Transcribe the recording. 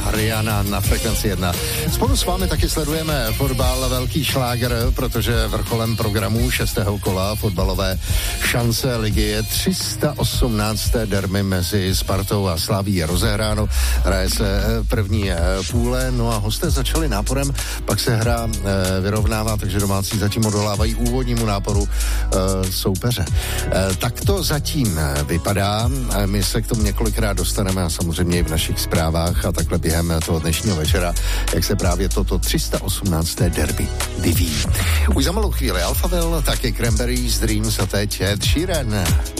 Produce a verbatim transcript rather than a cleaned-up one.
Rihanna na Frekvenci jedna. Spolu s vámi taky sledujeme fotbal, velký šláger, protože vrcholem programu šestého kola fotbalové šance ligy je tři sta osmnácté derby mezi Spartou a Slaví rozehráno. Hraje se první půle, no a hosté začali náporem, pak se hra vyrovnává, takže domácí zatím odolávají úvodnímu náporu soupeře. Tak to zatím vypadá. My se k tomu několikrát dostaneme a samozřejmě i v našich zprávách a takhle během toho dnešního večera, jak se právě toto tři sta osmnácté derby vyvíjí. Už za malou chvíli Alphaville, taky Cranberries, Dreams a teď Ed Sheeran.